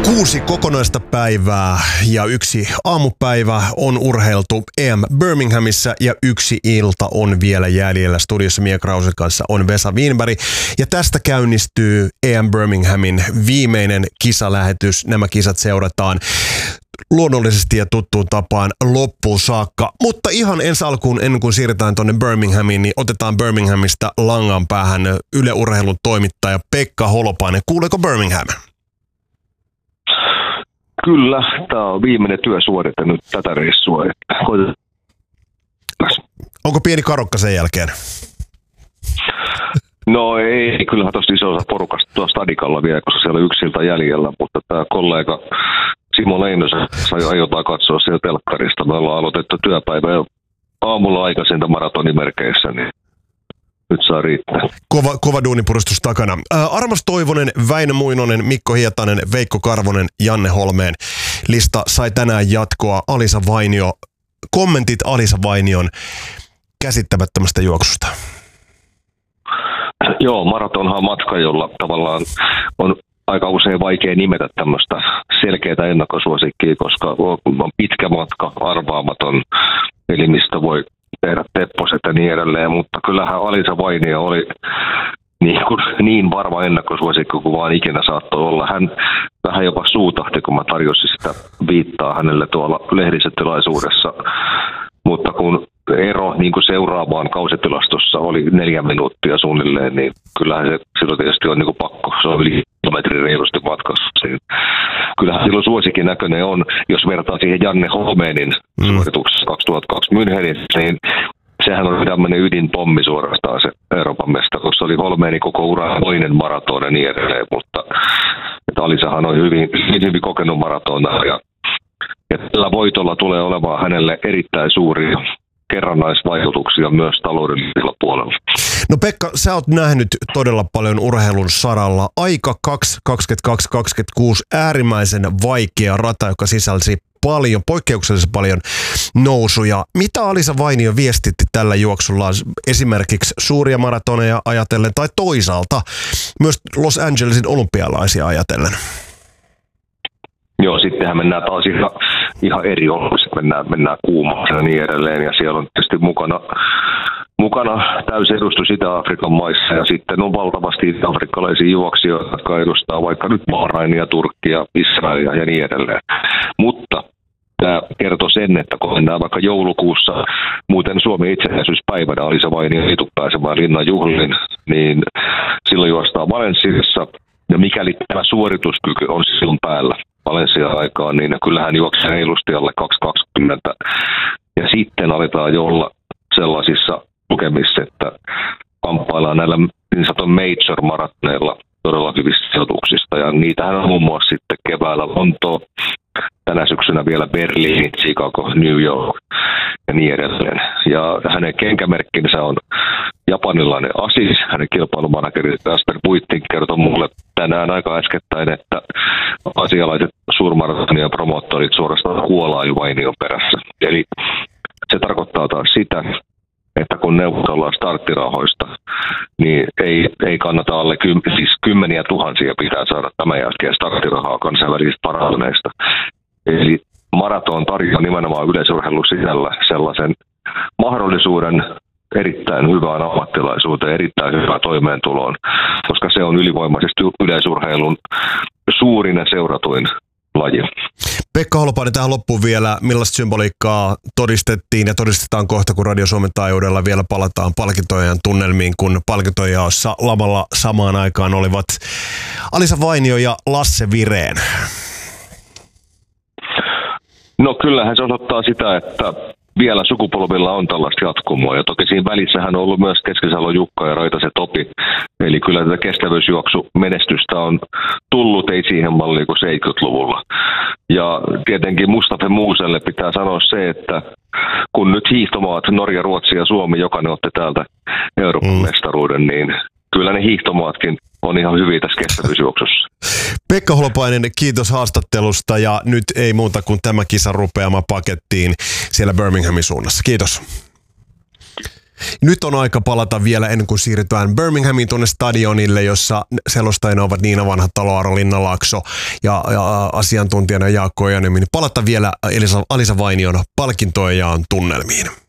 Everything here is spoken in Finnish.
6 kokonaista päivää ja 1 aamupäivä on urheiltu EM Birminghamissa ja 1 ilta on vielä jäljellä. Studiossa Mia Krausen kanssa on Vesa Wienberg ja tästä käynnistyy EM Birminghamin viimeinen kisalähetys. Nämä kisat seurataan luonnollisesti ja tuttuun tapaan loppuun saakka. Mutta ihan ensi alkuun, ennen kuin siirrytään tuonne Birminghamiin, niin otetaan Birminghamista langan päähän Yle Urheilun toimittaja Pekka Holopainen. Kuuleeko Birmingham? Kyllä, tämä on viimeinen työsuorite nyt tätä reissua. Onko pieni karokka sen jälkeen? No ei, kyllähän tuosta iso osa porukasta tuossa stadikalla vielä, koska siellä on 1 ilta jäljellä, mutta tämä kollega Simo Leinosen aiotaan katsoa siellä telkkarista. Me ollaan aloitettu työpäivä jo aamulla aikaisinta maratonimerkeissä, niin nyt saa riittää. Kova duunipuristus takana. Armas Toivonen, Väinö Muinonen, Mikko Hietanen, Veikko Karvonen, Janne Holmeen. Lista sai tänään jatkoa. Alisa Vainio. Kommentit Alisa Vainion käsittämättömästä juoksusta. Joo, maratonhan on matka, jolla tavallaan on aika usein vaikea nimetä tämmöistä selkeää ennakkosuosikkia, koska on pitkä matka, arvaamaton, eli mistä voi tehdä tepposet ja niin edelleen, mutta kyllähän Alisa Vainio oli niin varma ennakkosuosikko kuin vaan ikinä saattoi olla. Hän vähän jopa suutahti, kun mä tarjosin sitä viittaa hänelle tuolla lehdistötilaisuudessa, mutta kun ero niin kuin seuraavaan kausitilastossa oli 4 minuuttia suunnilleen, niin kyllähän se silloin tietysti on niin kuin pakko. Se on yli kilometrin reilusti matkassa. Kyllähän silloin suosikin näköinen on, jos vertaa siihen Janne Holmeenin suorituksessa 2002 Münchenissä, niin sehän on tämmöinen ydinpommi suorastaan se Euroopan mestaruus. Se oli Holmeenin koko uran toinen maraton ja niin edelleen, mutta Alisahan on hyvin kokenut maratona ja tällä voitolla tulee olemaan hänelle erittäin suuria kerrannaisvaikutuksia myös taloudellisella puolella. No Pekka, sä oot nähnyt todella paljon urheilun saralla. Aika 2.22.26, äärimmäisen vaikea rata, joka sisälsi poikkeuksellisen paljon nousuja. Mitä Alisa Vainio viestitti tällä juoksulla esimerkiksi suuria maratoneja ajatellen tai toisaalta myös Los Angelesin olympialaisia ajatellen? Joo, sittenhän mennään taas ihan eri oloissa, mennään kuumaan ja niin edelleen, ja siellä on tietysti mukana täysedustus Itä-Afrikan maissa, ja sitten on valtavasti afrikkalaisia juoksijoita, jotka edustaa vaikka nyt Bahrainia, Turkkia, Israelia ja niin edelleen. Mutta tämä kertoo sen, että kun mennään vaikka joulukuussa, muuten Suomen itsenäisyyspäivänä Alisa Vainio ei tule pääsemään linnan juhliin, niin silloin juostaan Valensiassa, ja mikäli tämä suorituskyky on silloin päällä Valencia-aikaan, niin kyllähän juoksee reilusti alle 2.20. Ja sitten aletaan jo olla sellaisissa lukemissa, että kamppaillaan näillä niin sanotun major-maratoneilla todella hyvistä sijoituksista. Ja niitähän on muun muassa sitten keväällä Lontoo, tänä syksynä vielä Berliini, Chicago, New York ja niin edelleen. Ja hänen kenkämerkkinsä on japanilainen Asis. Hänen kilpailumanageri Jasper Buittin kertoi mulle tänään aika äskettäin, että asialaiset suurmaratonia promottorit suorastaan kuolaa jo Vainion perässä. Eli se tarkoittaa taas sitä, että kun neuvotellaan starttirahoista, niin ei kannata alle kymmeniä tuhansia pitää saada tämän jälkeen starttirahaa kansainvälisistä maratoneista. Eli maraton tarjoaa nimenomaan yleisurheilun sisällä sellaisen mahdollisuuden erittäin hyvään ammattilaisuuteen, erittäin hyvään toimeentuloon, koska se on ylivoimaisesti yleisurheilun suurin ja seuratuin laji. Pekka Holopainen tähän loppuun vielä, millaista symboliikkaa todistettiin ja todistetaan kohta, kun Radio Suomen taajuudella vielä palataan palkintojen tunnelmiin, kun palkintojaossa lavalla samaan aikaan olivat Alisa Vainio ja Lasse Vireen. No kyllähän se osoittaa sitä, että vielä sukupolvilla on tällaista jatkumoa, ja toki siinä välissähän on ollut myös Keskisalon Jukka ja Raitasen Topi, eli kyllä tätä kestävyysjuoksumenestystä on tullut, ei siihen malliin kuin 70-luvulla. Ja tietenkin Mustafa Muuselle pitää sanoa se, että kun nyt hiihtomaat Norja, Ruotsi ja Suomi, jokainen otti täältä Euroopan mestaruuden, niin kyllä ne hiihtomaatkin on ihan hyviä tässä kestävyysjuoksussa. Pekka Holopainen, kiitos haastattelusta ja nyt ei muuta kuin tämä kisa rupeama pakettiin siellä Birminghamin suunnassa. Kiitos. Nyt on aika palata vielä ennen kuin siirrytään Birminghamiin tuonne stadionille, jossa selostajina ovat Niina Vanhatalo, Aaro Linnanlaakso ja asiantuntijana Jaakko Ojaniemi. Palata vielä Alisa Vainion palkintojen jaon tunnelmiin.